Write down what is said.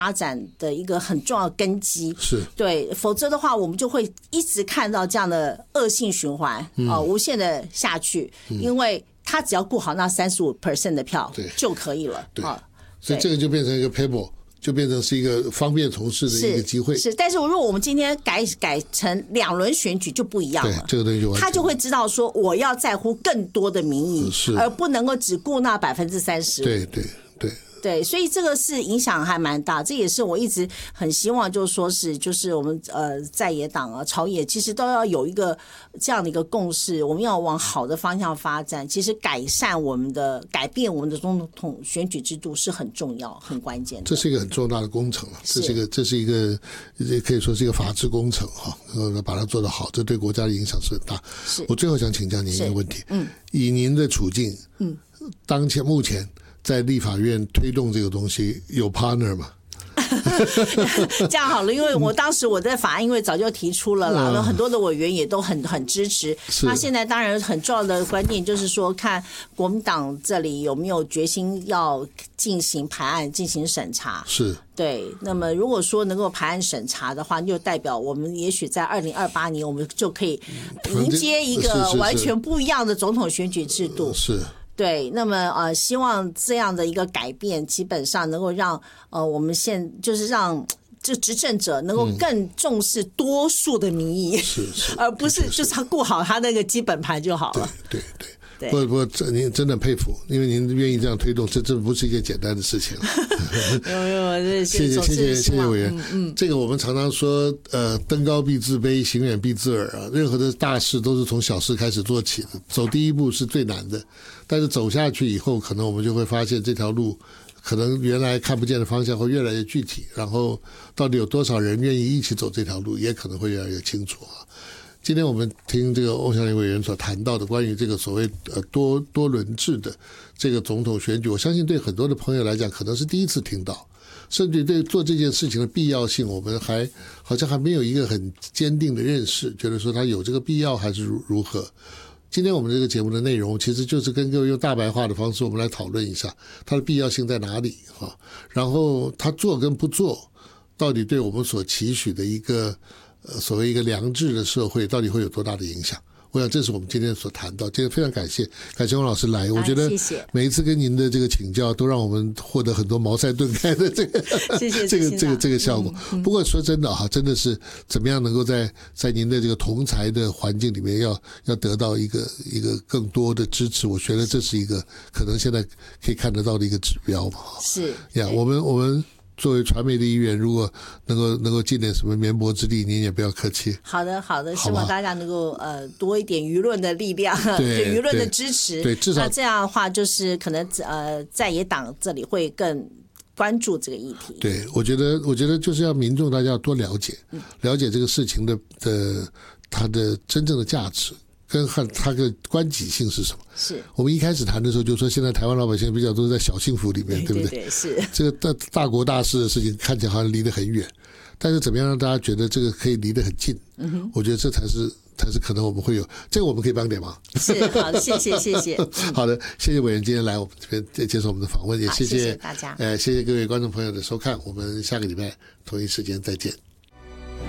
发展的一个很重要的根基， 是对，否则的话我们就会一直看到这样的恶性循环无限的下去，因为他只要顾好那35% 的票就可以了， 对，所以这个就变成一个 pebble， 就变成是一个方便从事的一个机会。 是，但是如果我们今天改成2轮选举就不一样了， 对，这个东西他就会知道说我要在乎更多的民意，而不能够只顾那35%。 对对对。 对，所以这个是影响还蛮大，这也是我一直很希望，就是说是就是我们在野党啊、朝野，其实都要有一个这样的一个共识，我们要往好的方向发展。其实改变我们的总统选举制度是很重要、很关键的。 这是一个很重大的工程了，这是一个可以说是一个法治工程哈，把它做得好，这对国家的影响是很大。我最后想请教您一个问题，以您的处境，目前。在立法院推动这个东西有 partner 吗？ 这样好了，因为我当时我在法案因为早就提出了啦，有很多的委员也都很支持。那现在当然很重要的关键就是说，看国民党这里有没有决心要进行排案、进行审查。 是。 对，那么如果说能够排案审查的话，就代表我们也许在2028年，我们就可以迎接一个完全不一样的总统选举制度。 是。 对，那么希望这样的一个改变，基本上能够让我们就是让这执政者能够更重视多数的民意，而不是就是他顾好他那个基本盘就好了。 对。不，您真的佩服，因为您愿意这样推动，这不是一件简单的事情。谢谢委员。这个我们常常说，登高必自卑，行远必自耳啊。任何的大事都是从小事开始做起的，走第一步是最难的，但是走下去以后，可能我们就会发现这条路。可能原来看不见的方向会越来越具体，然后到底有多少人愿意一起走这条路，也可能会越来越清楚啊。今天我们听这个欧祥林委员所谈到的关于这个所谓多轮制的这个总统选举，我相信对很多的朋友来讲可能是第一次听到，甚至对做这件事情的必要性，我们好像还没有一个很坚定的认识，觉得说它有这个必要还是如何。今天我们这个节目的内容其实就是跟各位用大白话的方式我们来讨论一下它的必要性在哪里啊，然后它做跟不做到底对我们所期许的一个所谓一个良治的社会到底会有多大的影响。我想这是我们今天所谈到，今天非常感谢翁老师来，我觉得每一次跟您的这个请教都让我们获得很多茅塞顿开的这个效果。不过说真的哈，真的是怎么样能够在您的这个同才的环境里面要得到一个更多的支持，我觉得这是一个可能现在可以看得到的一个指标嘛。 是呀，我们作为传媒的一员，如果能够尽点什么绵薄之力，您也不要客气。 好的，希望大家能够多一点舆论的力量，对舆论的支持。 对，至少那这样的话，就是可能在野党这里会更关注这个议题。 对，我觉得就是要民众大家要多了解这个事情的它的真正的价值。跟它的关己性是什么？ 是我们一开始谈的时候就说，现在台湾老百姓比较都在小幸福里面，对不对？ 对，是这个大国大事的事情看起来好像离得很远，但是怎么样让大家觉得这个可以离得很近？我觉得这才是可能我们会有这个，我们可以帮点忙。 是好的，谢谢。 好的，谢谢委员今天来我们这边接受我们的访问，也谢谢大家。 谢谢各位观众朋友的收看，我们下个礼拜同一时间再见。